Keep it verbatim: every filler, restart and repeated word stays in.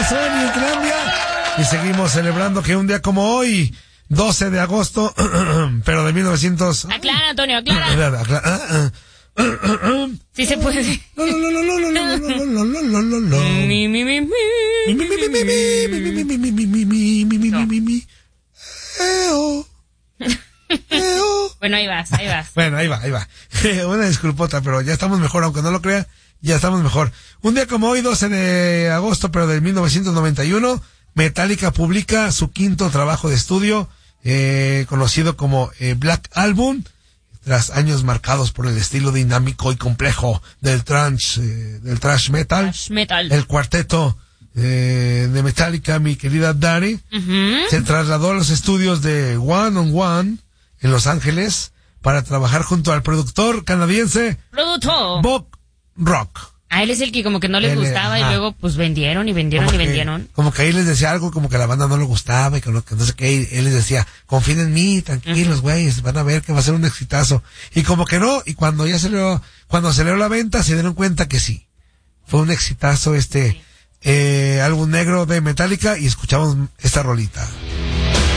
en Islandia. Y seguimos celebrando que un día como hoy, doce de agosto, pero de mil novecientos... Aclara, Antonio, aclara. aclara. Sí se puede. Mi, mi, mi, mi. Bueno, ahí vas, ahí vas. Bueno, ahí va, ahí va. Una disculpota, pero ya estamos mejor, aunque no lo crea, ya estamos mejor. Un día como hoy, doce de agosto, pero de mil novecientos noventa y uno, Metallica publica su quinto trabajo de estudio, eh, conocido como eh, Black Album, tras años marcados por el estilo dinámico y complejo del thrash, eh, del thrash metal. Thrash metal. El cuarteto eh, de Metallica, mi querida Dari, uh-huh. se trasladó a los estudios de One on One en Los Ángeles para trabajar junto al productor canadiense Productor Bob Rock. A él es el que como que no les él, gustaba ajá. y luego pues vendieron y vendieron como y que, vendieron. Como que ahí les decía algo, como que a la banda no le gustaba y que no, que no sé qué, él les decía, confíen en mí, tranquilos, güeyes, uh-huh. van a ver que va a ser un exitazo. Y como que no, y cuando ya se le, cuando se le dio la venta se dieron cuenta que sí. Fue un exitazo este sí. eh, álbum negro de Metallica y escuchamos esta rolita.